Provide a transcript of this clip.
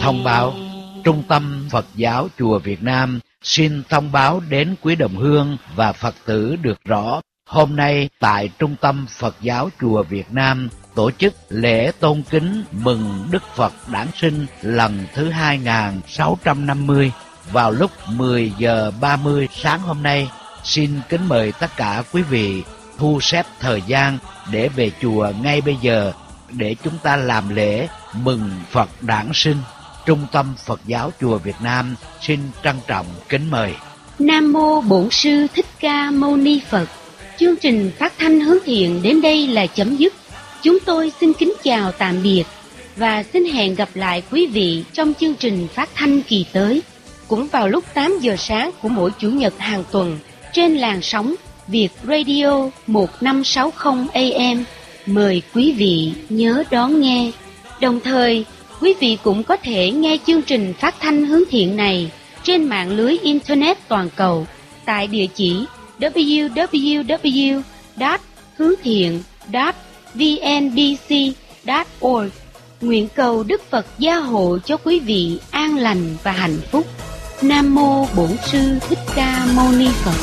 Thông báo: Trung tâm Phật giáo Chùa Việt Nam xin thông báo đến quý đồng hương và Phật tử được rõ, hôm nay tại Trung tâm Phật giáo Chùa Việt Nam tổ chức lễ tôn kính mừng Đức Phật Đản sinh lần thứ 2650 vào lúc 10 giờ 30 sáng hôm nay. Xin kính mời tất cả quý vị thu xếp thời gian để về chùa ngay bây giờ để chúng ta làm lễ mừng Phật Đản sinh. Trung tâm Phật giáo Chùa Việt Nam xin trân trọng kính mời. Nam mô Bổn Sư Thích Ca Mâu Ni Phật. Chương trình phát thanh hướng thiện đến đây là chấm dứt. Chúng tôi xin kính chào tạm biệt và xin hẹn gặp lại quý vị trong chương trình phát thanh kỳ tới, cũng vào lúc 8 giờ sáng của mỗi Chủ nhật hàng tuần trên làn sóng Việt Radio 1560 AM. Mời quý vị nhớ đón nghe. Đồng thời, quý vị cũng có thể nghe chương trình phát thanh hướng thiện này trên mạng lưới Internet toàn cầu tại địa chỉ www.hương-thiện.vnbc.org. Nguyện cầu Đức Phật gia hộ cho quý vị an lành và hạnh phúc. Nam mô Bổn Sư Thích Ca Mâu Ni Phật.